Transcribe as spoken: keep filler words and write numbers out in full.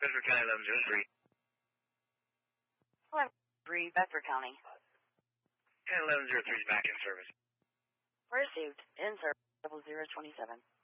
Bedford County eleven zero three. eleven three, Bedford County. County eleven zero three is back in service. Received. In service. Double zero twenty seven.